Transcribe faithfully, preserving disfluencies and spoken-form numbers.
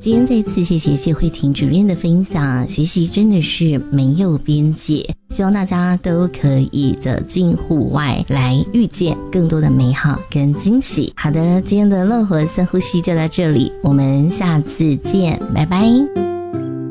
今天再次谢谢谢慧婷主任的分享，学习真的是没有边界，希望大家都可以走进户外，来遇见更多的美好跟惊喜。好的，今天的乐活深呼吸就到这里，我们下次见，拜拜。